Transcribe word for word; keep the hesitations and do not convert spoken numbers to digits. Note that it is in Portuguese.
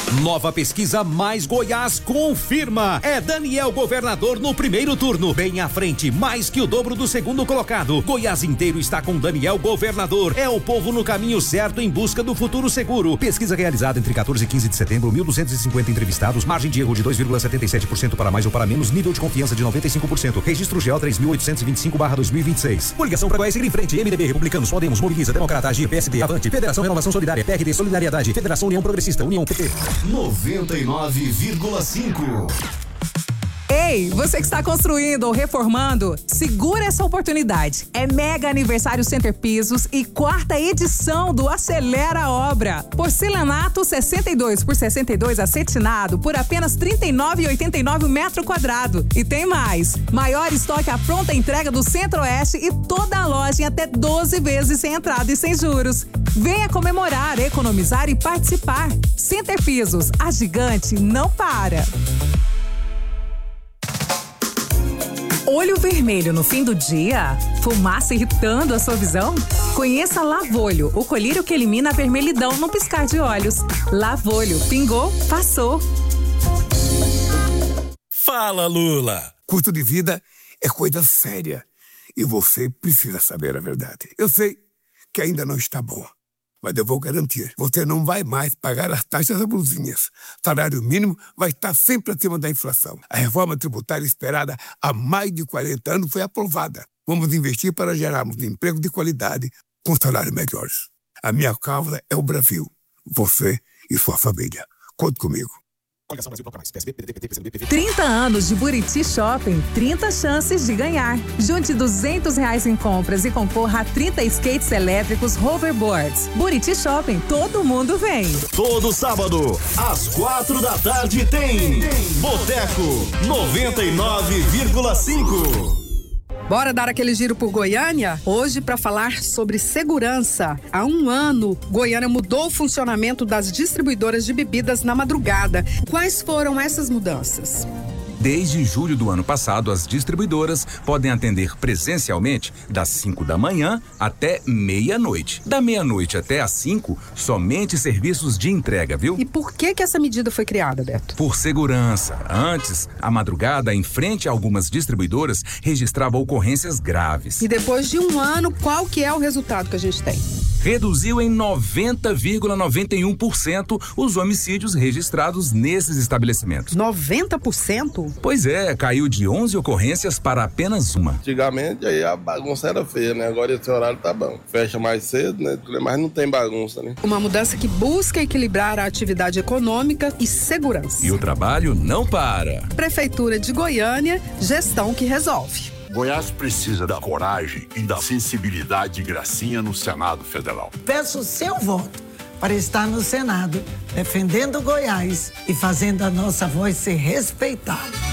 Nova pesquisa Mais Goiás confirma. É Daniel governador no primeiro turno, bem à frente, mais que o dobro do segundo colocado. Goiás inteiro está com Daniel governador. É o povo no caminho certo em busca do futuro seguro. Pesquisa realizada entre quatorze e quinze de setembro, mil duzentos e cinquenta entrevistados, margem de erro de dois vírgula setenta e sete por cento para mais ou para menos, nível de confiança de noventa e cinco por cento. Registro G O três mil oitocentos e vinte e cinco barra dois mil e vinte e seis. Coligação para Goiás seguir em frente. M D B, Republicanos, Podemos, Mobiliza, Democrata, Agir, P S D, Avante, Federação Renovação Solidária, P R D, Solidariedade, Federação União Progressista, União P T. noventa e nove vírgula cinco. Ei, você que está construindo ou reformando, segura essa oportunidade. É mega aniversário Center Pisos e quarta edição do Acelera a Obra. Porcelanato sessenta e dois por sessenta e dois acetinado por apenas trinta e nove reais e oitenta e nove centavos metro quadrado. E tem mais. Maior estoque à pronta entrega do Centro-Oeste e toda a loja em até doze vezes sem entrada e sem juros. Venha comemorar, economizar e participar. Center Pisos, a gigante não para. Olho vermelho no fim do dia? Fumaça irritando a sua visão? Conheça Lavolho, o colírio que elimina a vermelhidão no piscar de olhos. Lavolho, pingou, passou. Fala, Lula! Custo de vida é coisa séria e você precisa saber a verdade. Eu sei que ainda não está bom, mas eu vou garantir, você não vai mais pagar as taxas abusivas. Salário mínimo vai estar sempre acima da inflação. A reforma tributária esperada há mais de quarenta anos foi aprovada. Vamos investir para gerarmos emprego de qualidade com salários melhores. A minha causa é o Brasil, você e sua família. Conte comigo. trinta anos de Buriti Shopping, trinta chances de ganhar. Junte duzentos reais em compras e concorra a trinta skates elétricos hoverboards. Buriti Shopping, todo mundo vem. Todo sábado, às quatro da tarde tem, tem. Boteco noventa e nove vírgula cinco. Bora dar aquele giro por Goiânia? Hoje para falar sobre segurança. Há um ano, Goiânia mudou o funcionamento das distribuidoras de bebidas na madrugada. Quais foram essas mudanças? Desde julho do ano passado, as distribuidoras podem atender presencialmente das cinco da manhã até meia-noite. Da meia-noite até às cinco, somente serviços de entrega, viu? E por que que essa medida foi criada, Beto? Por segurança. Antes, a madrugada, em frente a algumas distribuidoras, registrava ocorrências graves. E depois de um ano, qual que é o resultado que a gente tem? Reduziu em noventa vírgula noventa e um por cento os homicídios registrados nesses estabelecimentos. noventa por cento? Pois é, caiu de onze ocorrências para apenas uma. Antigamente aí a bagunça era feia, né? Agora esse horário tá bom. Fecha mais cedo, né? Mas não tem bagunça, né? Uma mudança que busca equilibrar a atividade econômica e segurança. E o trabalho não para. Prefeitura de Goiânia, gestão que resolve. Goiás precisa da coragem e da sensibilidade de Gracinha no Senado Federal. Peço o seu voto para estar no Senado, defendendo Goiás e fazendo a nossa voz ser respeitada.